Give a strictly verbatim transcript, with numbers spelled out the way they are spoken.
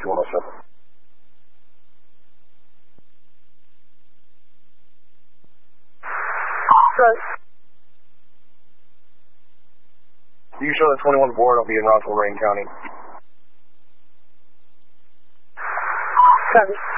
two one oh seven. Good. You can show the twenty-one board. I'll be in Rockville, Rain County. Copy.